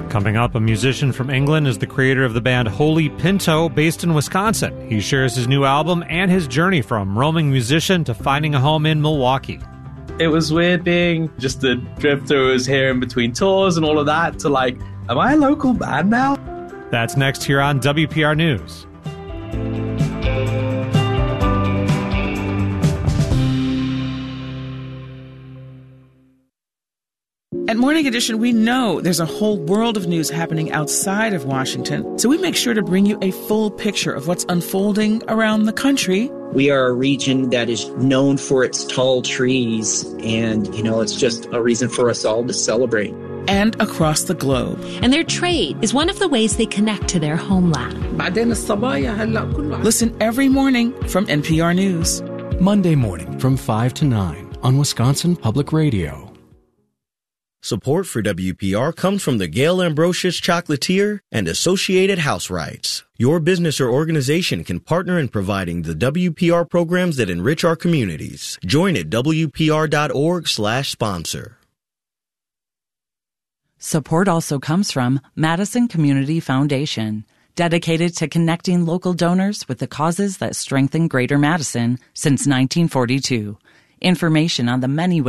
Coming up, a musician from England is the creator of the band Holy Pinto, based in Wisconsin. He shares his new album and his journey from roaming musician to finding a home in Milwaukee. It was weird being just a drifter who was here in between tours and all of that to like, am I a local band now? That's next here on WPR News. At Morning Edition, we know there's a whole world of news happening outside of Washington, so we make sure to bring you a full picture of what's unfolding around the country. We are a region that is known for its tall trees, and, it's just a reason for us all to celebrate. And across the globe. And their trade is one of the ways they connect to their homeland. Listen every morning from NPR News. Monday morning from 5 to 9 on Wisconsin Public Radio. Support for WPR comes from the Gail Ambrosius Chocolatier and Associated House Rights. Your business or organization can partner in providing the WPR programs that enrich our communities. Join at WPR.org/sponsor. Support also comes from Madison Community Foundation, dedicated to connecting local donors with the causes that strengthen Greater Madison since 1942. Information on the many ways